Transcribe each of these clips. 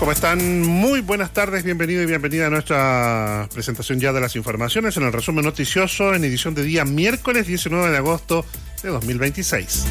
¿Cómo están? Muy buenas tardes, bienvenido y bienvenida a nuestra presentación ya de las informaciones en el resumen noticioso en edición de día miércoles 19 de agosto de 2026.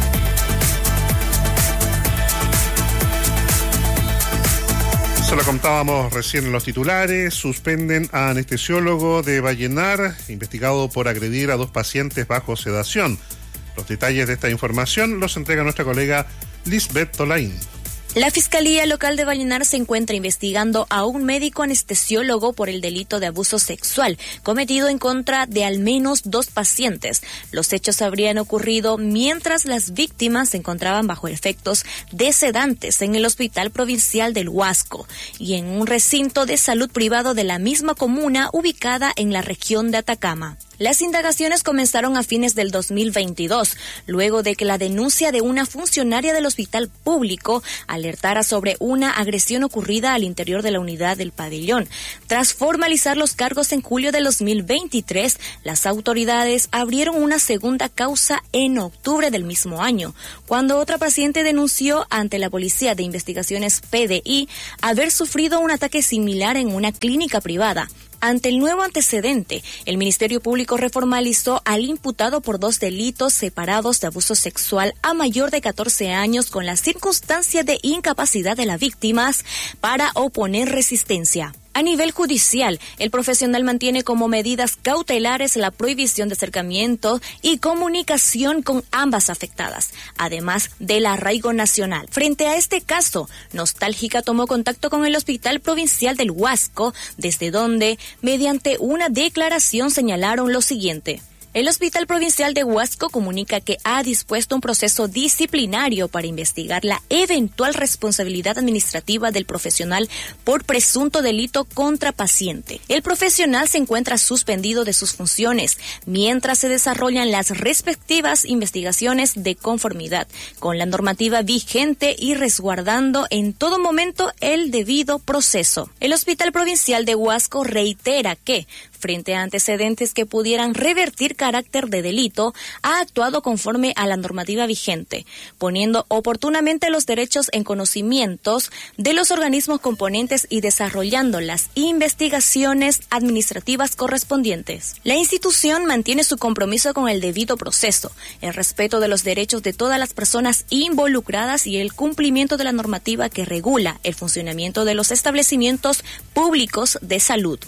Se lo contábamos recién en los titulares. Suspenden a anestesiólogo de Vallenar, investigado por agredir a 2 pacientes bajo sedación. Los detalles de esta información los entrega nuestra colega Lisbeth Tolain. La Fiscalía Local de Vallenar se encuentra investigando a un médico anestesiólogo por el delito de abuso sexual cometido en contra de al menos 2 pacientes. Los hechos habrían ocurrido mientras las víctimas se encontraban bajo efectos de sedantes en el Hospital Provincial del Huasco y en un recinto de salud privado de la misma comuna ubicada en la región de Atacama. Las indagaciones comenzaron a fines del 2022, luego de que la denuncia de una funcionaria del hospital público alertara sobre una agresión ocurrida al interior de la unidad del pabellón. Tras formalizar los cargos en julio de 2023, las autoridades abrieron una segunda causa en octubre del mismo año, cuando otra paciente denunció ante la Policía de Investigaciones PDI haber sufrido un ataque similar en una clínica privada. Ante el nuevo antecedente, el Ministerio Público reformalizó al imputado por 2 delitos separados de abuso sexual a mayor de 14 años con la circunstancia de incapacidad de las víctimas para oponer resistencia. A nivel judicial, el profesional mantiene como medidas cautelares la prohibición de acercamiento y comunicación con ambas afectadas, además del arraigo nacional. Frente a este caso, Nostálgica tomó contacto con el Hospital Provincial del Huasco, desde donde, mediante una declaración, señalaron lo siguiente. El Hospital Provincial de Huasco comunica que ha dispuesto un proceso disciplinario para investigar la eventual responsabilidad administrativa del profesional por presunto delito contra paciente. El profesional se encuentra suspendido de sus funciones mientras se desarrollan las respectivas investigaciones de conformidad con la normativa vigente y resguardando en todo momento el debido proceso. El Hospital Provincial de Huasco reitera que, frente a antecedentes que pudieran revertir carácter de delito, ha actuado conforme a la normativa vigente, poniendo oportunamente los derechos en conocimientos de los organismos componentes y desarrollando las investigaciones administrativas correspondientes. La institución mantiene su compromiso con el debido proceso, el respeto de los derechos de todas las personas involucradas y el cumplimiento de la normativa que regula el funcionamiento de los establecimientos públicos de salud.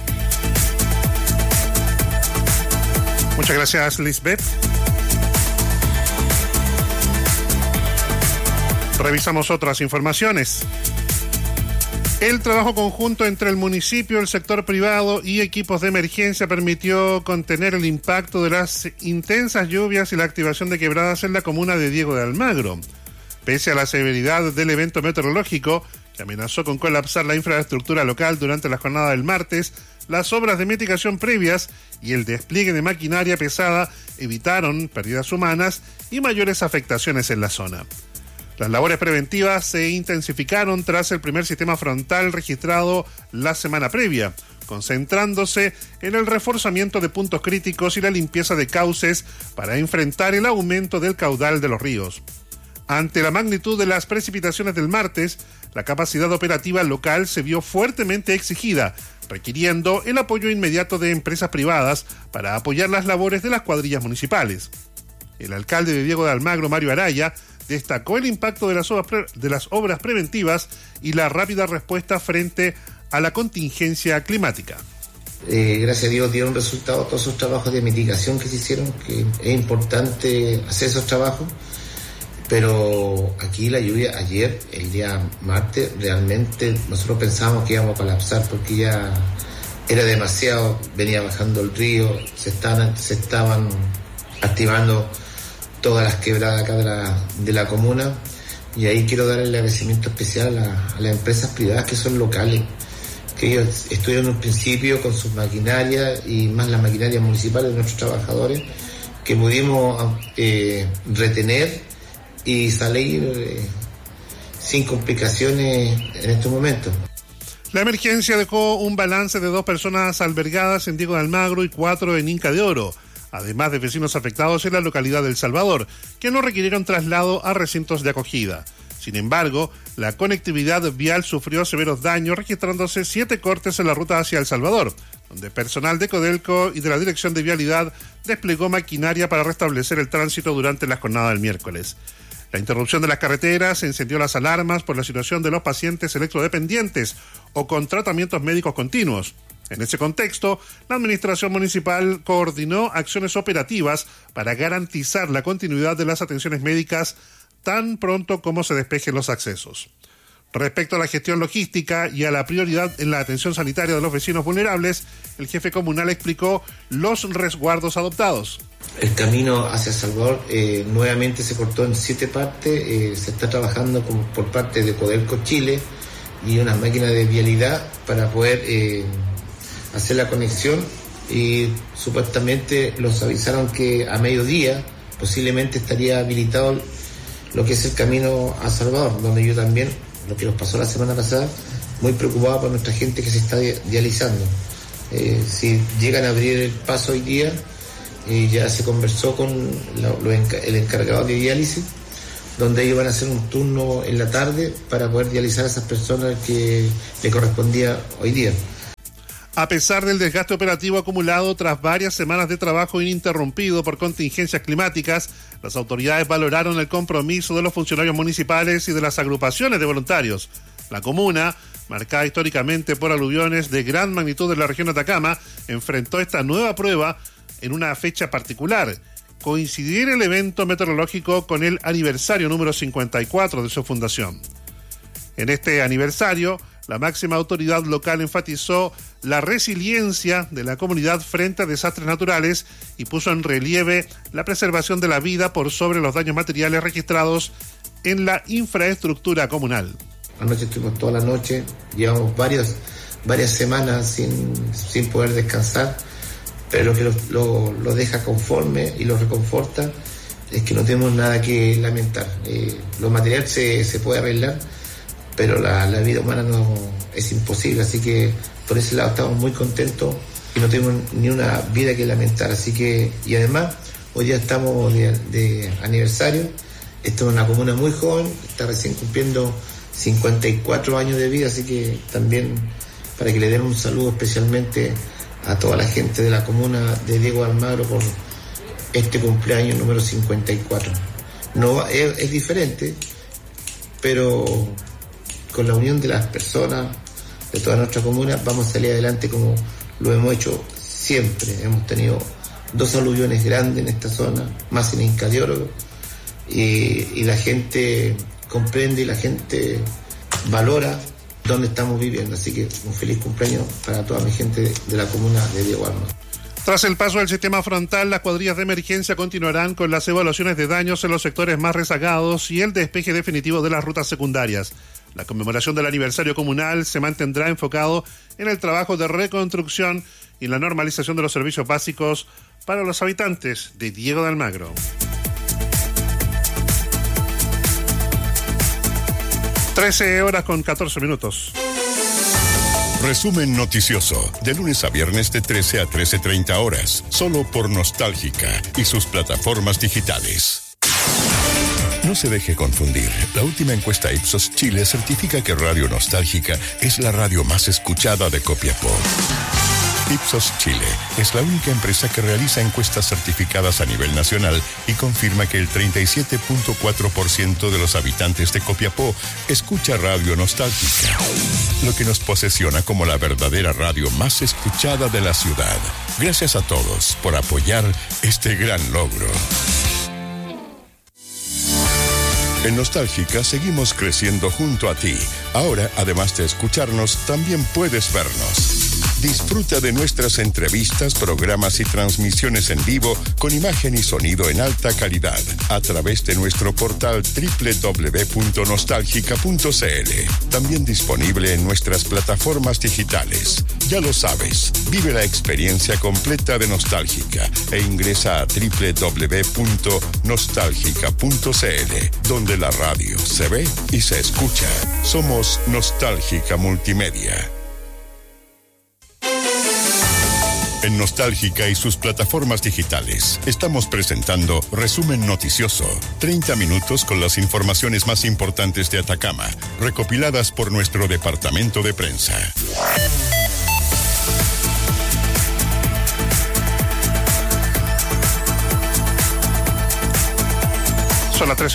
Muchas gracias, Lisbeth. Revisamos otras informaciones. El trabajo conjunto entre el municipio, el sector privado y equipos de emergencia permitió contener el impacto de las intensas lluvias y la activación de quebradas en la comuna de Diego de Almagro. Pese a la severidad del evento meteorológico, que amenazó con colapsar la infraestructura local durante la jornada del martes, las obras de mitigación previas y el despliegue de maquinaria pesada evitaron pérdidas humanas y mayores afectaciones en la zona. Las labores preventivas se intensificaron tras el primer sistema frontal registrado la semana previa, concentrándose en el reforzamiento de puntos críticos y la limpieza de cauces para enfrentar el aumento del caudal de los ríos. Ante la magnitud de las precipitaciones del martes, la capacidad operativa local se vio fuertemente exigida, requiriendo el apoyo inmediato de empresas privadas para apoyar las labores de las cuadrillas municipales. El alcalde de Diego de Almagro, Mario Araya, destacó el impacto de las obras preventivas y la rápida respuesta frente a la contingencia climática. Gracias a Dios dieron resultado todos esos trabajos de mitigación que se hicieron, que es importante hacer esos trabajos. Pero aquí la lluvia ayer, el día martes, realmente nosotros pensábamos que íbamos a colapsar porque ya era demasiado, venía bajando el río, se estaban activando todas las quebradas acá de la comuna, y ahí quiero dar el agradecimiento especial a las empresas privadas que son locales, que ellos estuvieron en un principio con sus maquinarias y más las maquinarias municipales de nuestros trabajadores, que pudimos retener y salir sin complicaciones en estos momentos. La emergencia dejó un balance de 2 personas albergadas en Diego de Almagro y 4 en Inca de Oro, además de vecinos afectados en la localidad de El Salvador, que no requirieron traslado a recintos de acogida. Sin embargo, la conectividad vial sufrió severos daños, registrándose 7 cortes en la ruta hacia El Salvador, donde personal de Codelco y de la Dirección de Vialidad desplegó maquinaria para restablecer el tránsito durante la jornada del miércoles. La interrupción de las carreteras encendió las alarmas por la situación de los pacientes electrodependientes o con tratamientos médicos continuos. En ese contexto, la administración municipal coordinó acciones operativas para garantizar la continuidad de las atenciones médicas tan pronto como se despejen los accesos. Respecto a la gestión logística y a la prioridad en la atención sanitaria de los vecinos vulnerables, el jefe comunal explicó los resguardos adoptados. El camino hacia Salvador nuevamente se cortó en 7 partes. Se está trabajando por parte de Codelco Chile y una máquina de vialidad para poder hacer la conexión, y supuestamente los avisaron que a mediodía posiblemente estaría habilitado lo que es el camino a Salvador, donde yo también, lo que nos pasó la semana pasada, muy preocupado por nuestra gente que se está dializando. Si llegan a abrir el paso hoy día, ya se conversó con el encargado de diálisis, donde ellos van a hacer un turno en la tarde para poder dializar a esas personas que le correspondía hoy día. A pesar del desgaste operativo acumulado tras varias semanas de trabajo ininterrumpido por contingencias climáticas, las autoridades valoraron el compromiso de los funcionarios municipales y de las agrupaciones de voluntarios. La comuna, marcada históricamente por aluviones de gran magnitud en la región de Atacama, enfrentó esta nueva prueba en una fecha particular: coincidir el evento meteorológico con el aniversario número 54 de su fundación. En este aniversario, la máxima autoridad local enfatizó la resiliencia de la comunidad frente a desastres naturales y puso en relieve la preservación de la vida por sobre los daños materiales registrados en la infraestructura comunal. Anoche estuvimos toda la noche, llevamos varias semanas sin poder descansar, pero lo que lo deja conforme y lo reconforta es que no tenemos nada que lamentar. Lo material se puede arreglar, pero la vida humana no es imposible, así que por ese lado estamos muy contentos y no tenemos ni una vida que lamentar. Así que, y además, hoy día estamos de aniversario. Esta es una comuna muy joven, está recién cumpliendo 54 años de vida, así que también para que le den un saludo especialmente a toda la gente de la comuna de Diego Almagro por este cumpleaños número 54. No, es diferente, pero con la unión de las personas de toda nuestra comuna vamos a salir adelante como lo hemos hecho siempre. Hemos tenido 2 aluviones grandes en esta zona, más en Inca de Oro, y la gente comprende y la gente valora donde estamos viviendo. Así que un feliz cumpleaños para toda mi gente de la comuna de Diego Almagro. Tras el paso del sistema frontal, las cuadrillas de emergencia continuarán con las evaluaciones de daños en los sectores más rezagados y el despeje definitivo de las rutas secundarias. La conmemoración del aniversario comunal se mantendrá enfocado en el trabajo de reconstrucción y la normalización de los servicios básicos para los habitantes de Diego de Almagro. 13:14. Resumen noticioso, de lunes a viernes de 13 a 13:30 horas, solo por Nostálgica y sus plataformas digitales. No se deje confundir. La última encuesta Ipsos Chile certifica que Radio Nostálgica es la radio más escuchada de Copiapó. Ipsos Chile es la única empresa que realiza encuestas certificadas a nivel nacional y confirma que el 37.4% de los habitantes de Copiapó escucha Radio Nostálgica, lo que nos posesiona como la verdadera radio más escuchada de la ciudad. Gracias a todos por apoyar este gran logro. En Nostálgica seguimos creciendo junto a ti. Ahora, además de escucharnos, también puedes vernos. Disfruta de nuestras entrevistas, programas y transmisiones en vivo con imagen y sonido en alta calidad a través de nuestro portal www.nostalgica.cl. También disponible en nuestras plataformas digitales. Ya lo sabes, vive la experiencia completa de Nostálgica e ingresa a www.nostalgica.cl, donde la radio se ve y se escucha. Somos Nostálgica Multimedia. En Nostálgica y sus plataformas digitales, estamos presentando Resumen Noticioso. 30 minutos con las informaciones más importantes de Atacama, recopiladas por nuestro departamento de prensa. Son las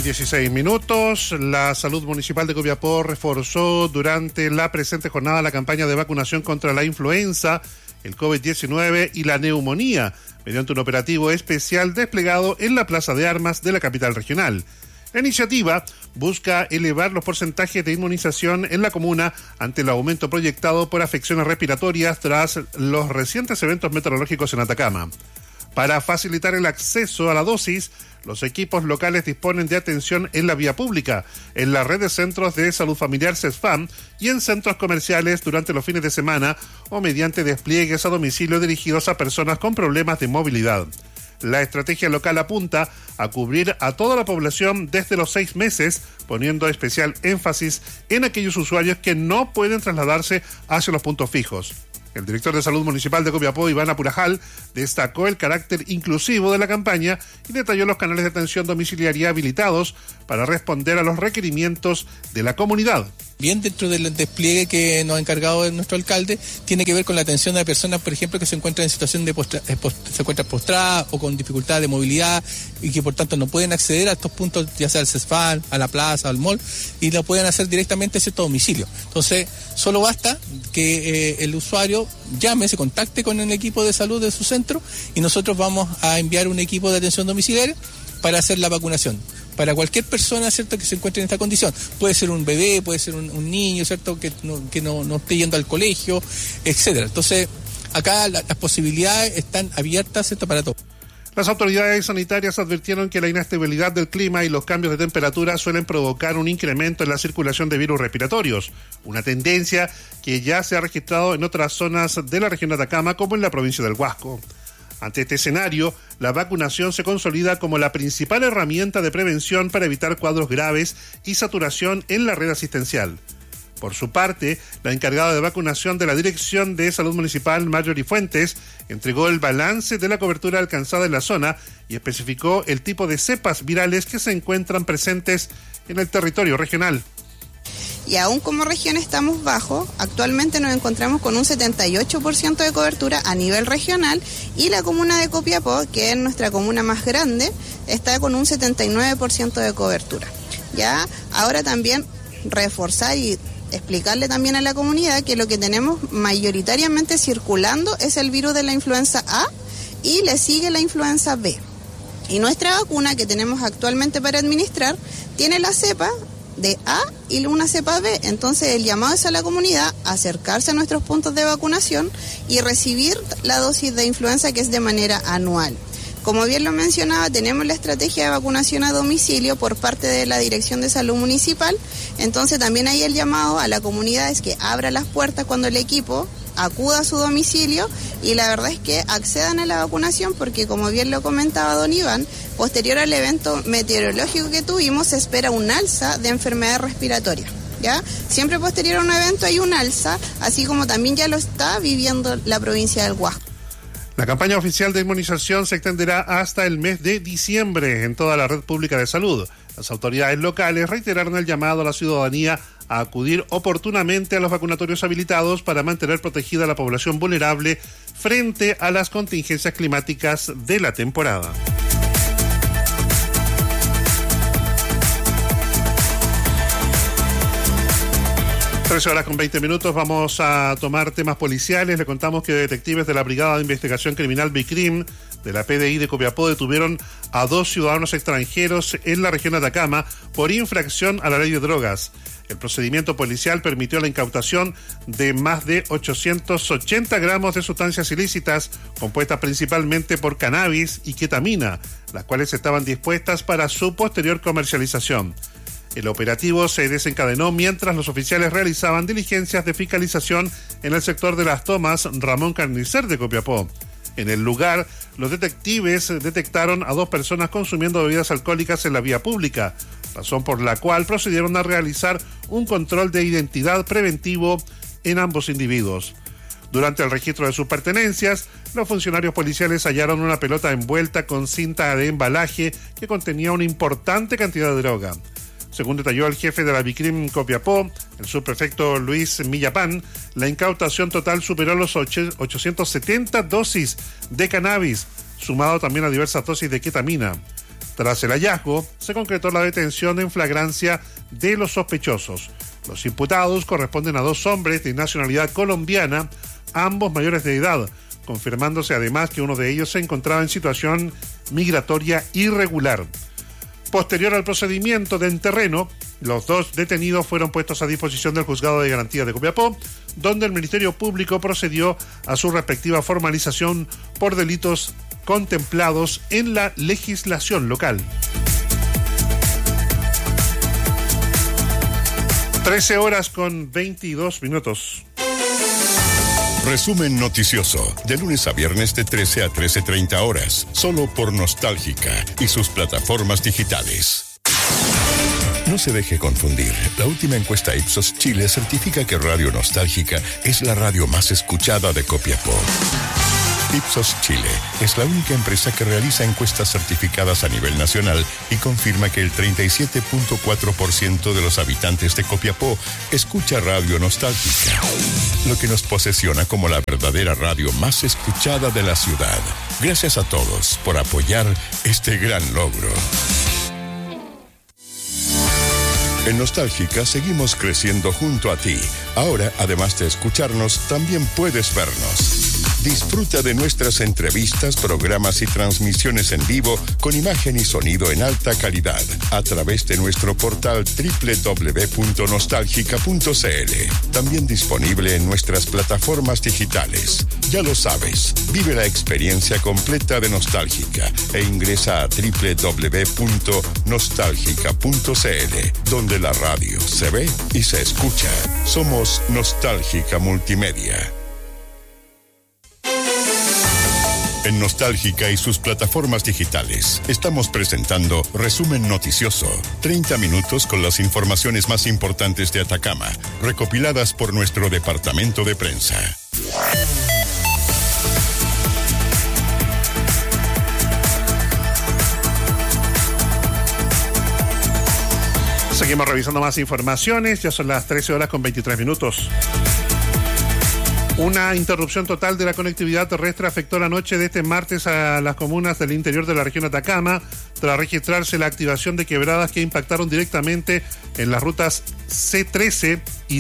13:16. La Salud Municipal de Copiapó reforzó durante la presente jornada la campaña de vacunación contra la influenza, el COVID-19 y la neumonía, mediante un operativo especial desplegado en la Plaza de Armas de la capital regional. La iniciativa busca elevar los porcentajes de inmunización en la comuna ante el aumento proyectado por afecciones respiratorias tras los recientes eventos meteorológicos en Atacama. Para facilitar el acceso a la dosis, los equipos locales disponen de atención en la vía pública, en la red de centros de salud familiar CESFAM y en centros comerciales durante los fines de semana o mediante despliegues a domicilio dirigidos a personas con problemas de movilidad. La estrategia local apunta a cubrir a toda la población desde los 6 meses, poniendo especial énfasis en aquellos usuarios que no pueden trasladarse hacia los puntos fijos. El director de Salud Municipal de Copiapó, Iván Apurajal, destacó el carácter inclusivo de la campaña y detalló los canales de atención domiciliaria habilitados para responder a los requerimientos de la comunidad. Bien, dentro del despliegue que nos ha encargado nuestro alcalde, tiene que ver con la atención de personas, por ejemplo, que se encuentran en situación de se encuentran postradas o con dificultad de movilidad y que por tanto no pueden acceder a estos puntos, ya sea al CESFAM, a la plaza, al mall, y lo pueden hacer directamente a cierto domicilio. Entonces, solo basta que el usuario llame, se contacte con el equipo de salud de su centro y nosotros vamos a enviar un equipo de atención domiciliaria para hacer la vacunación. Para cualquier persona, ¿cierto?, que se encuentre en esta condición. Puede ser un bebé, puede ser un niño, ¿cierto?, que no esté yendo al colegio, etcétera. Entonces, acá las posibilidades están abiertas, ¿cierto?, para todos. Las autoridades sanitarias advirtieron que la inestabilidad del clima y los cambios de temperatura suelen provocar un incremento en la circulación de virus respiratorios, una tendencia que ya se ha registrado en otras zonas de la región de Atacama, como en la provincia del Huasco. Ante este escenario, la vacunación se consolida como la principal herramienta de prevención para evitar cuadros graves y saturación en la red asistencial. Por su parte, la encargada de vacunación de la Dirección de Salud Municipal, Marjorie Fuentes, entregó el balance de la cobertura alcanzada en la zona y especificó el tipo de cepas virales que se encuentran presentes en el territorio regional. Y aún como región estamos bajo, actualmente nos encontramos con un 78% de cobertura a nivel regional y la comuna de Copiapó, que es nuestra comuna más grande, está con un 79% de cobertura. Ya, ahora también reforzar y explicarle también a la comunidad que lo que tenemos mayoritariamente circulando es el virus de la influenza A y le sigue la influenza B. Y nuestra vacuna que tenemos actualmente para administrar tiene la cepa de A y una cepa B. Entonces el llamado es a la comunidad a acercarse a nuestros puntos de vacunación y recibir la dosis de influenza, que es de manera anual. Como bien lo mencionaba, tenemos la estrategia de vacunación a domicilio por parte de la Dirección de Salud Municipal. Entonces también hay el llamado a la comunidad es que abra las puertas cuando el equipo acuda a su domicilio y la verdad es que accedan a la vacunación porque, como bien lo comentaba don Iván, posterior al evento meteorológico que tuvimos se espera un alza de enfermedades respiratorias. ¿Ya? Siempre posterior a un evento hay un alza, así como también ya lo está viviendo la provincia del Huasco. La campaña oficial de inmunización se extenderá hasta el mes de diciembre en toda la red pública de salud. Las autoridades locales reiteraron el llamado a la ciudadanía a acudir oportunamente a los vacunatorios habilitados para mantener protegida a la población vulnerable frente a las contingencias climáticas de la temporada. 13:20. Vamos a tomar temas policiales. Le contamos que detectives de la Brigada de Investigación Criminal BICRIM de la PDI de Copiapó detuvieron a 2 ciudadanos extranjeros en la región de Atacama por infracción a la ley de drogas. El procedimiento policial permitió la incautación de más de 880 gramos de sustancias ilícitas compuestas principalmente por cannabis y ketamina, las cuales estaban dispuestas para su posterior comercialización. El operativo se desencadenó mientras los oficiales realizaban diligencias de fiscalización en el sector de Las Tomas, Ramón Carnicer de Copiapó. En el lugar, los detectives detectaron a 2 personas consumiendo bebidas alcohólicas en la vía pública, razón por la cual procedieron a realizar un control de identidad preventivo en ambos individuos. Durante el registro de sus pertenencias, los funcionarios policiales hallaron una pelota envuelta con cinta de embalaje que contenía una importante cantidad de droga. Según detalló el jefe de la Bicrim Copiapó, el subprefecto Luis Millapán, la incautación total superó los 870 dosis de cannabis, sumado también a diversas dosis de ketamina. Tras el hallazgo, se concretó la detención en flagrancia de los sospechosos. Los imputados corresponden a 2 hombres de nacionalidad colombiana, ambos mayores de edad, confirmándose además que uno de ellos se encontraba en situación migratoria irregular. Posterior al procedimiento en terreno, los 2 detenidos fueron puestos a disposición del Juzgado de Garantía de Copiapó, donde el Ministerio Público procedió a su respectiva formalización por delitos contemplados en la legislación local. 13:22. Resumen noticioso, de lunes a viernes de 13 a 13:30 horas, solo por Nostálgica y sus plataformas digitales. No se deje confundir. La última encuesta Ipsos Chile certifica que Radio Nostálgica es la radio más escuchada de Copiapó. Ipsos Chile es la única empresa que realiza encuestas certificadas a nivel nacional y confirma que el 37.4% de los habitantes de Copiapó escucha Radio Nostálgica, lo que nos posesiona como la verdadera radio más escuchada de la ciudad. Gracias a todos por apoyar este gran logro. En Nostálgica seguimos creciendo junto a ti. Ahora, además de escucharnos, también puedes vernos. Disfruta de nuestras entrevistas, programas y transmisiones en vivo con imagen y sonido en alta calidad a través de nuestro portal www.nostalgica.cl. También disponible en nuestras plataformas digitales. Ya lo sabes, vive la experiencia completa de Nostálgica e ingresa a www.nostalgica.cl, donde la radio se ve y se escucha. Somos Nostálgica Multimedia. En Nostálgica y sus plataformas digitales, estamos presentando Resumen Noticioso. 30 minutos con las informaciones más importantes de Atacama, recopiladas por nuestro departamento de prensa. Seguimos revisando más informaciones, ya son las 13:23. Una interrupción total de la conectividad terrestre afectó la noche de este martes a las comunas del interior de la región Atacama, tras registrarse la activación de quebradas que impactaron directamente en las rutas C13 y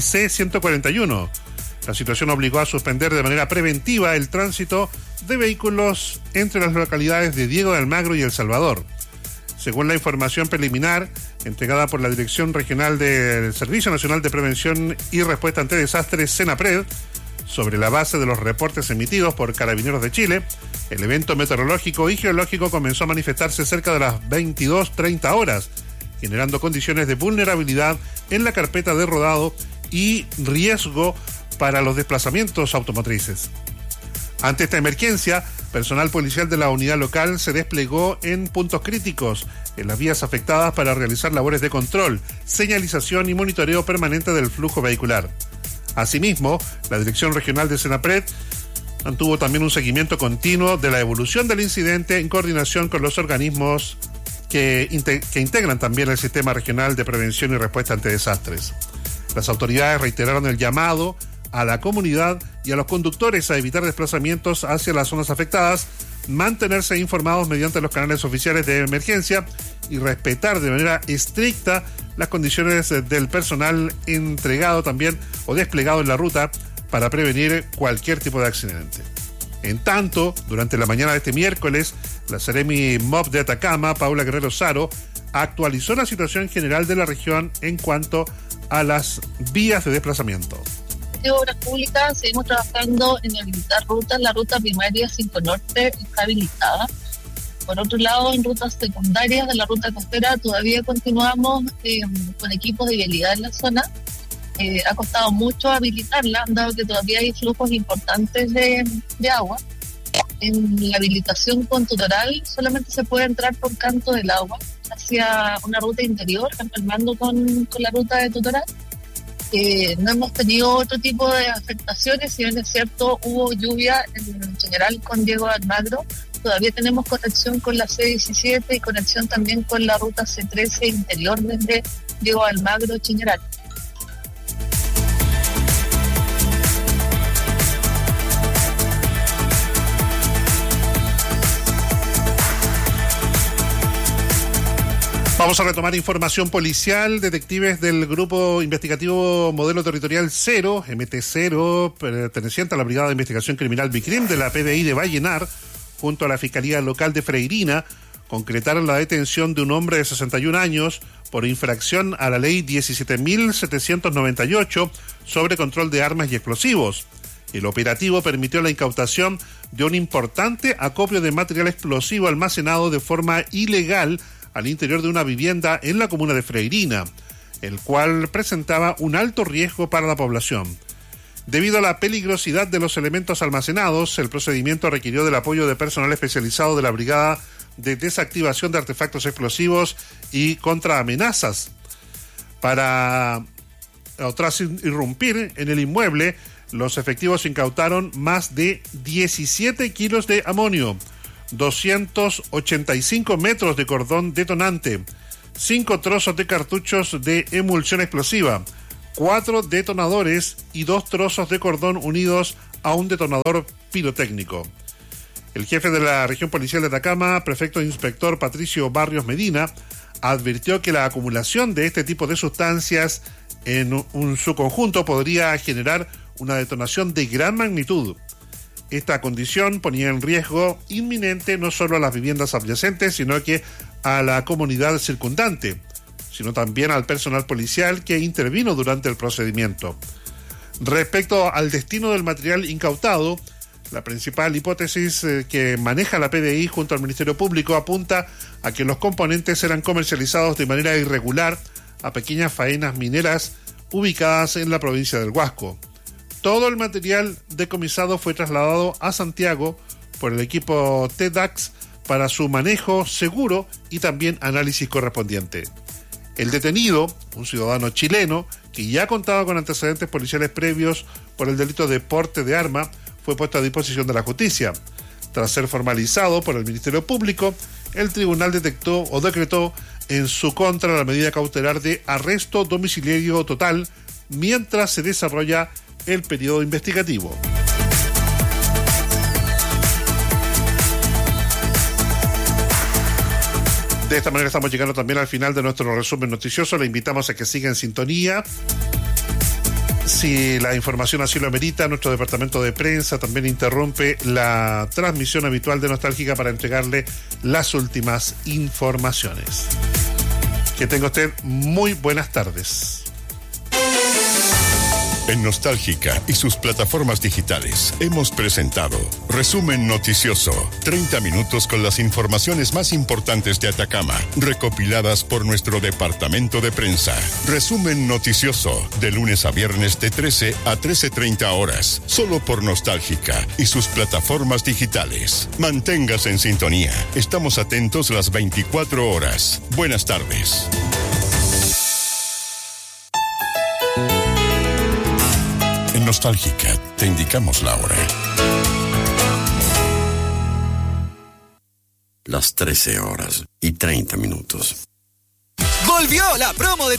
C141. La situación obligó a suspender de manera preventiva el tránsito de vehículos entre las localidades de Diego de Almagro y El Salvador. Según la información preliminar entregada por la Dirección Regional del Servicio Nacional de Prevención y Respuesta ante Desastres, SENAPRED, sobre la base de los reportes emitidos por Carabineros de Chile, el evento meteorológico y geológico comenzó a manifestarse cerca de las 22:30 horas, generando condiciones de vulnerabilidad en la carpeta de rodado y riesgo para los desplazamientos automotrices. Ante esta emergencia, personal policial de la unidad local se desplegó en puntos críticos en las vías afectadas para realizar labores de control, señalización y monitoreo permanente del flujo vehicular. Asimismo, la Dirección Regional de SENAPRED mantuvo también un seguimiento continuo de la evolución del incidente en coordinación con los organismos que integran también el Sistema Regional de Prevención y Respuesta ante Desastres. Las autoridades reiteraron el llamado a la comunidad y a los conductores a evitar desplazamientos hacia las zonas afectadas, mantenerse informados mediante los canales oficiales de emergencia y respetar de manera estricta las condiciones del personal entregado también o desplegado en la ruta para prevenir cualquier tipo de accidente. En tanto, durante la mañana de este miércoles, la Seremi MOP de Atacama, Paula Guerrero Saro, actualizó la situación general de la región en cuanto a las vías de desplazamiento. De Obras Públicas seguimos trabajando en habilitar rutas. La ruta primaria 5 Norte está habilitada. Por otro lado, en rutas secundarias de la ruta costera todavía continuamos con equipos de vialidad en la zona. Ha costado mucho habilitarla, dado que todavía hay flujos importantes de agua. En la habilitación con Totoral solamente se puede entrar por Canto del Agua hacia una ruta interior, empalmando con la ruta de Totoral. No hemos tenido otro tipo de afectaciones, si bien es cierto, hubo lluvia en general con Diego de Almagro. Todavía tenemos conexión con la C17 y conexión también con la ruta C13 interior desde Diego de Almagro, Chañaral. Vamos a retomar información policial. Detectives del Grupo Investigativo Modelo Territorial 0, MT0, perteneciente a la Brigada de Investigación Criminal BICRIM de la PDI de Vallenar, junto a la Fiscalía Local de Freirina, concretaron la detención de un hombre de 61 años por infracción a la ley 17.798 sobre control de armas y explosivos. El operativo permitió la incautación de un importante acopio de material explosivo almacenado de forma ilegal al interior de una vivienda en la comuna de Freirina, el cual presentaba un alto riesgo para la población. Debido a la peligrosidad de los elementos almacenados, el procedimiento requirió del apoyo de personal especializado de la Brigada de Desactivación de Artefactos Explosivos y Contraamenazas. Tras irrumpir en el inmueble, los efectivos incautaron más de 17 kilos de amonio, 285 metros de cordón detonante, 5 trozos de cartuchos de emulsión explosiva, 4 detonadores y 2 trozos de cordón unidos a un detonador pirotécnico. El jefe de la región policial de Atacama, prefecto inspector Patricio Barrios Medina, advirtió que la acumulación de este tipo de sustancias en su conjunto podría generar una detonación de gran magnitud. Esta condición ponía en riesgo inminente no solo a las viviendas adyacentes, sino que a la comunidad circundante, sino también al personal policial que intervino durante el procedimiento. Respecto al destino del material incautado, la principal hipótesis que maneja la PDI junto al Ministerio Público apunta a que los componentes eran comercializados de manera irregular a pequeñas faenas mineras ubicadas en la provincia del Huasco. Todo el material decomisado fue trasladado a Santiago por el equipo TEDAX para su manejo seguro y también análisis correspondiente. El detenido, un ciudadano chileno que ya contaba con antecedentes policiales previos por el delito de porte de arma, fue puesto a disposición de la justicia. Tras ser formalizado por el Ministerio Público, el tribunal decretó en su contra la medida cautelar de arresto domiciliario total mientras se desarrolla el periodo investigativo. De esta manera estamos llegando también al final de nuestro resumen noticioso. Le invitamos a que siga en sintonía. Si la información así lo amerita, nuestro departamento de prensa también interrumpe la transmisión habitual de Nostálgica para entregarle las últimas informaciones. Que tenga usted muy buenas tardes. En Nostálgica y sus plataformas digitales hemos presentado Resumen Noticioso, 30 minutos con las informaciones más importantes de Atacama, recopiladas por nuestro departamento de prensa. Resumen Noticioso, de lunes a viernes de 13 a 13:30 horas, solo por Nostálgica y sus plataformas digitales. Manténgase en sintonía, estamos atentos las 24 horas. Buenas tardes. Nostálgica, te indicamos la hora. Las 13:30. Volvió la promo de